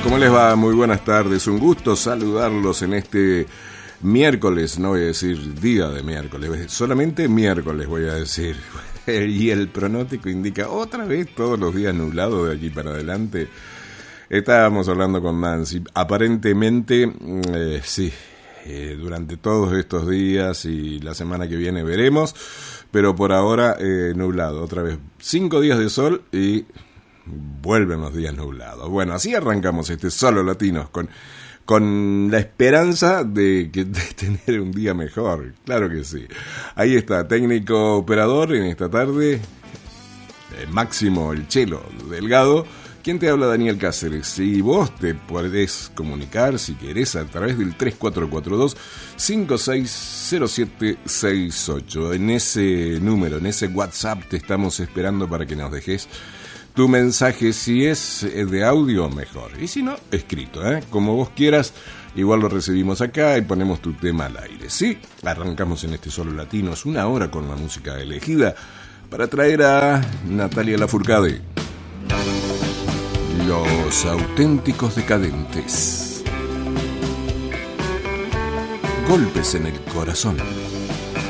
¿Cómo les va? Muy buenas tardes. Un gusto saludarlos en este miércoles. No voy a decir día de miércoles, solamente miércoles voy a decir. Y el pronóstico indica otra vez todos los días nublado de aquí para adelante. Estábamos hablando con Nancy. Aparentemente, sí, durante todos estos días y la semana que viene veremos. Pero por ahora, nublado. Otra vez 5 días de sol y vuelven los días nublados. Bueno, así arrancamos este Solo Latinos con la esperanza de tener un día mejor. Claro que sí. Ahí está, técnico operador en esta tarde, Máximo el Chelo Delgado. ¿Quién te habla? Daniel Cáceres. Si vos te podés comunicar, si querés, a través del 3442-560768. En ese número, en ese WhatsApp te estamos esperando para que nos dejes tu mensaje. Si es de audio, mejor. Y si no, escrito, como vos quieras. Igual lo recibimos acá y ponemos tu tema al aire. Sí, arrancamos en este Solo Latinos, 1 hora con la música elegida para traer a Natalia Lafourcade. Los auténticos decadentes. Golpes en el corazón.